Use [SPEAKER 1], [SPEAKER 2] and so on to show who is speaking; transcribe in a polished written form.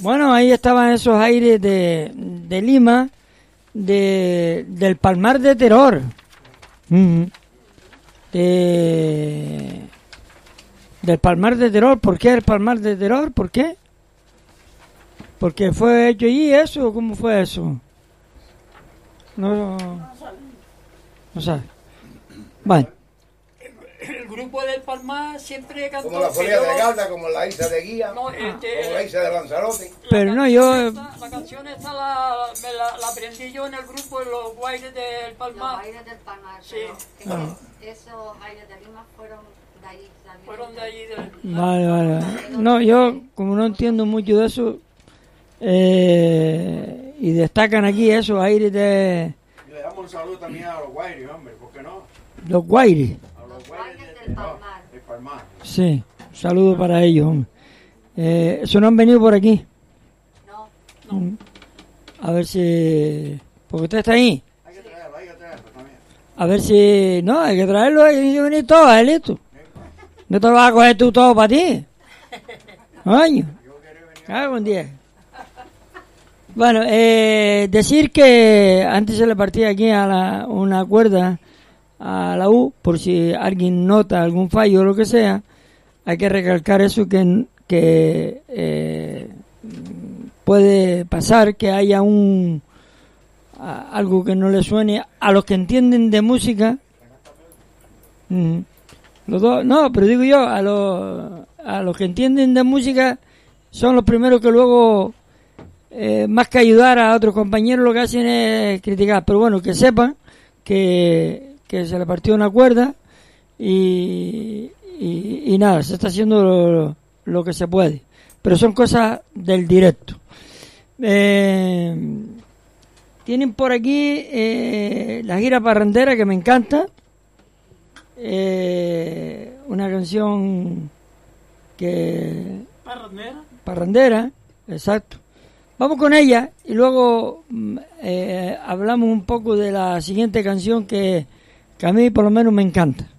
[SPEAKER 1] Bueno, ahí estaban esos aires de Lima, del Palmar de Terror. Del Palmar de Terror. ¿Por qué el Palmar de Terror? ¿Por qué? ¿Porque fue hecho allí eso? ¿Cómo fue eso? No sabe. Bueno.
[SPEAKER 2] El grupo del Palmar siempre cantó...
[SPEAKER 3] Como la Folia de Galda, como la Isa de Guía, como la Isa de Lanzarote.
[SPEAKER 1] Pero no, yo...
[SPEAKER 2] La canción esta la aprendí yo en el grupo de los Guaires del Palmar.
[SPEAKER 4] Los Guaires del Palmar,
[SPEAKER 2] sí.
[SPEAKER 4] Esos Guaires de Lima fueron de allí.
[SPEAKER 2] Fueron de allí.
[SPEAKER 1] Vale. No, yo como no entiendo mucho de eso, y destacan aquí esos aires de...
[SPEAKER 5] Le damos un saludo también a los Guaires, hombre, ¿por qué no?
[SPEAKER 1] Los Guaires.
[SPEAKER 4] Los Guaires del Palmar.
[SPEAKER 5] El Palmar.
[SPEAKER 1] Sí, un saludo para ellos, hombre. ¿Eso no han venido por aquí?
[SPEAKER 4] No.
[SPEAKER 1] A ver si... Porque usted está ahí.
[SPEAKER 5] Hay que traerlo también.
[SPEAKER 1] A ver si... No, hay que traerlo, hay que venir todos, listo. No te vas a coger tú todo para ti. Año. Buen día. Bueno, decir que antes se le partía aquí a una cuerda a la U, por si alguien nota algún fallo o lo que sea, hay que recalcar eso que puede pasar que haya algo que no le suene a los que entienden de música. Los dos, no, pero digo yo, a los que entienden de música son los primeros que luego, más que ayudar a otros compañeros, lo que hacen es criticar. Pero bueno, que sepan que se le partió una cuerda y nada, se está haciendo lo que se puede. Pero son cosas del directo. Tienen por aquí la gira parrandera, que me encanta. Una canción que... Parrandera, exacto. Vamos con ella y luego hablamos un poco de la siguiente canción que a mí por lo menos me encanta.